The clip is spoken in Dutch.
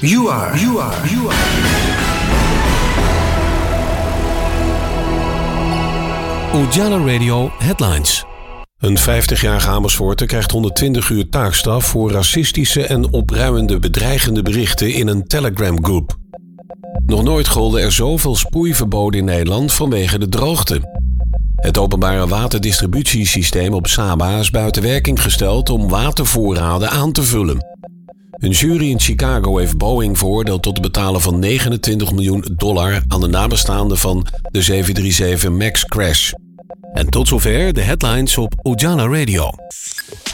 You are. Ujala Radio Headlines. Een 50-jarige Amersfoorter krijgt 120 uur taakstraf voor racistische en opruiende bedreigende berichten in een Telegram-groep. Nog nooit golden er zoveel sproeiverboden in Nederland vanwege de droogte. Het openbare waterdistributiesysteem op Saba is buiten werking gesteld om watervoorraden aan te vullen. Een jury in Chicago heeft Boeing veroordeeld tot het betalen van $29 miljoen aan de nabestaanden van de 737 MAX crash. En tot zover de headlines op Ujala Radio.